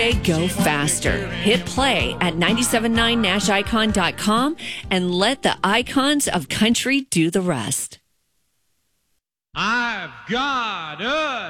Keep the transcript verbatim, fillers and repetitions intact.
Go faster. Hit play at nine seven nine nash icon dot com and let the icons of country do the rest. I've got a